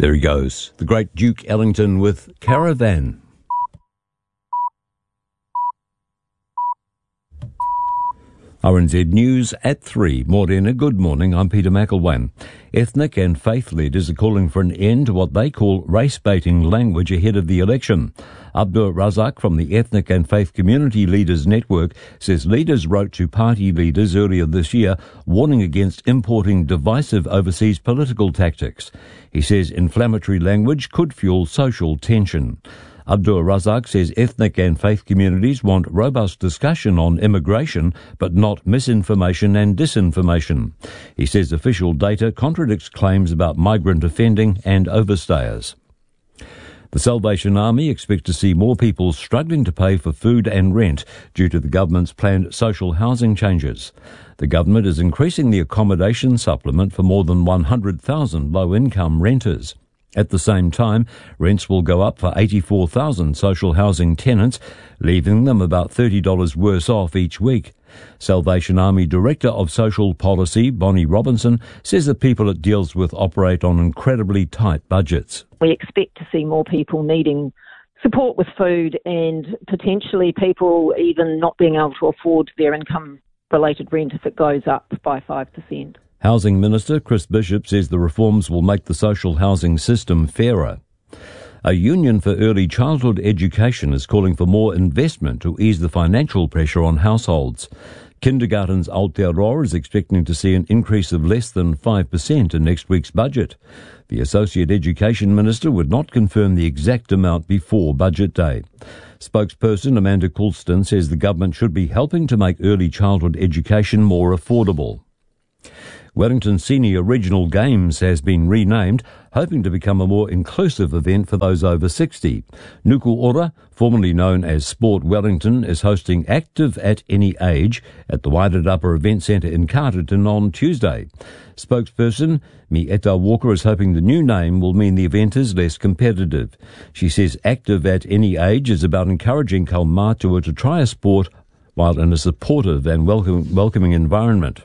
There he goes, the great Duke Ellington with Caravan. RNZ News at 3. Morena, good morning, I'm Peter McElwain. Ethnic and faith leaders are calling for an end to what they call race-baiting language ahead of the election. Abdur Razak from the Ethnic and Faith Community Leaders Network says leaders wrote to party leaders earlier this year warning against importing divisive overseas political tactics. He says inflammatory language could fuel social tension. Abdur Razak says ethnic and faith communities want robust discussion on immigration, but not misinformation and disinformation. He says official data contradicts claims about migrant offending and overstayers. The Salvation Army expects to see more people struggling to pay for food and rent due to the government's planned social housing changes. The government is increasing the accommodation supplement for more than 100,000 low-income renters. At the same time, rents will go up for 84,000 social housing tenants, leaving them about $30 worse off each week. Salvation Army Director of Social Policy, Bonnie Robinson, says the people it deals with operate on incredibly tight budgets. We expect to see more people needing support with food and potentially people even not being able to afford their income-related rent if it goes up by 5%. Housing Minister Chris Bishop says the reforms will make the social housing system fairer. A union for early childhood education is calling for more investment to ease the financial pressure on households. Kindergarten's Aotearoa is expecting to see an increase of less than 5% in next week's budget. The Associate Education Minister would not confirm the exact amount before Budget Day. Spokesperson Amanda Coulston says the government should be helping to make early childhood education more affordable. Wellington Senior Regional Games has been renamed, hoping to become a more inclusive event for those over 60. Nuku Ora, formerly known as Sport Wellington, is hosting Active at Any Age at the Wairarapa Event Centre in Carterton on Tuesday. Spokesperson Mieta Walker is hoping the new name will mean the event is less competitive. She says Active at Any Age is about encouraging kaumātua to try a sport while in a supportive and welcoming environment.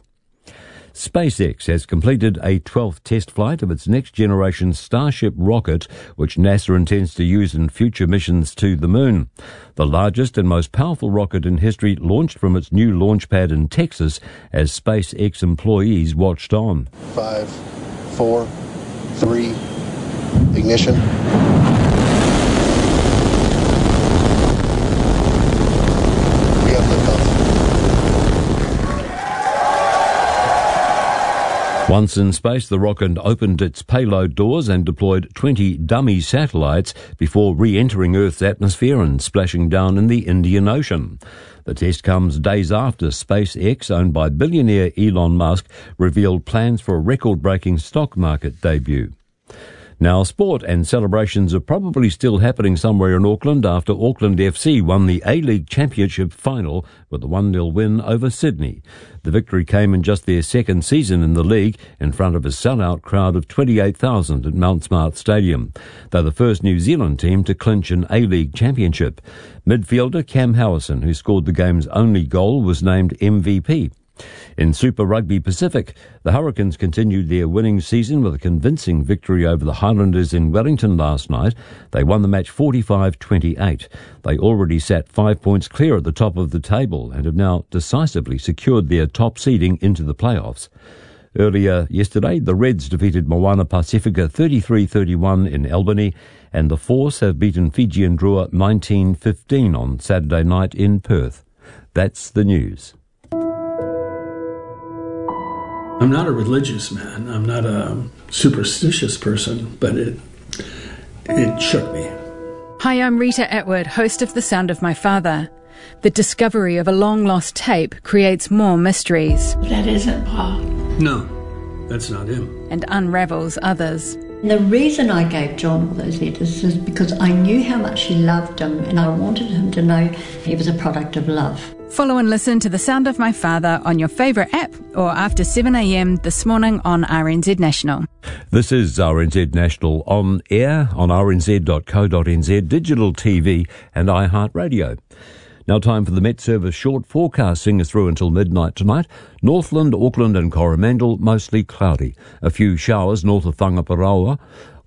SpaceX has completed a 12th test flight of its next-generation Starship rocket, which NASA intends to use in future missions to the Moon. The largest and most powerful rocket in history launched from its new launch pad in Texas as SpaceX employees watched on. 5, 4, 3, ignition. We have liftoff. Once in space, the rocket opened its payload doors and deployed 20 dummy satellites before re-entering Earth's atmosphere and splashing down in the Indian Ocean. The test comes days after SpaceX, owned by billionaire Elon Musk, revealed plans for a record-breaking stock market debut. Now, sport and celebrations are probably still happening somewhere in Auckland after Auckland FC won the A-League Championship final with a 1-0 win over Sydney. The victory came in just their second season in the league in front of a sellout crowd of 28,000 at Mount Smart Stadium. They're the first New Zealand team to clinch an A-League Championship. Midfielder Cam Howison, who scored the game's only goal, was named MVP. In Super Rugby Pacific, the Hurricanes continued their winning season with a convincing victory over the Highlanders in Wellington last night. They won the match 45-28. They already sat 5 points clear at the top of the table and have now decisively secured their top seeding into the playoffs. Earlier yesterday, the Reds defeated Moana Pacifica 33-31 in Albany, and the Force have beaten Fijian Drua 19-15 on Saturday night in Perth. That's the news. I'm not a religious man. I'm not a superstitious person, but it shook me. Hi, I'm Rita Atwood, host of The Sound of My Father. The discovery of a long-lost tape creates more mysteries. That isn't Paul. No, that's not him. And unravels others. The reason I gave John all those letters is because I knew how much he loved him, and I wanted him to know he was a product of love. Follow and listen to The Sound of My Father on your favourite app or after 7 a.m. this morning on RNZ National. This is RNZ National on air on rnz.co.nz, digital TV and iHeartRadio. Now time for the Met Service short forecast, seeing us through until midnight tonight. Northland, Auckland and Coromandel, mostly cloudy. A few showers north of Whangaparaoa.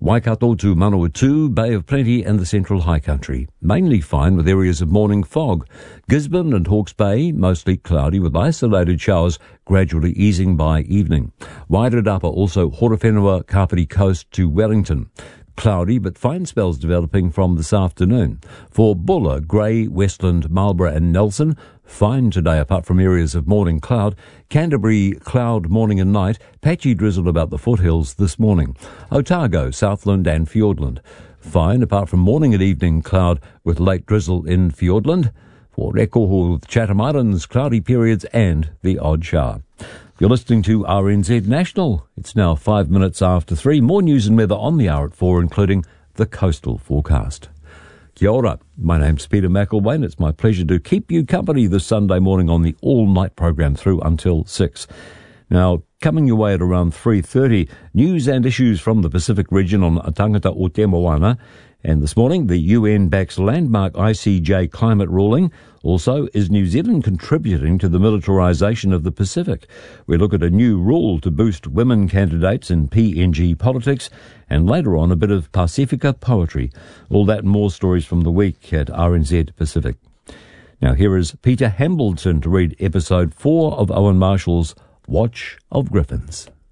Waikato to Manawatu, Bay of Plenty and the Central High Country. Mainly fine with areas of morning fog. Gisborne and Hawke's Bay, mostly cloudy with isolated showers gradually easing by evening. Wairarapa also Horowhenua, Kapiti Coast to Wellington. Cloudy but fine spells developing from this afternoon. For Buller, Grey, Westland, Marlborough and Nelson, fine today apart from areas of morning cloud. Canterbury, cloud morning and night. Patchy drizzle about the foothills this morning. Otago, Southland and Fiordland. Fine apart from morning and evening cloud with late drizzle in Fiordland. For Rekoho, Chatham Islands, cloudy periods and the odd shower. You're listening to RNZ National. It's now 5 minutes after 3. More news and weather on the hour at 4, including the coastal forecast. Kia ora. My name's Peter McElwain. It's my pleasure to keep you company this Sunday morning on the all-night program through until 6. Now, coming your way at around 3:30, news and issues from the Pacific region on Tangata o Te Moana. And this morning, the UN backs landmark ICJ climate ruling. Also, is New Zealand contributing to the militarisation of the Pacific? We look at a new rule to boost women candidates in PNG politics. And later on, a bit of Pacifica poetry. All that and more stories from the week at RNZ Pacific. Now, here is Peter Hambleton to read episode 4 of Owen Marshall's Watch of Griffins.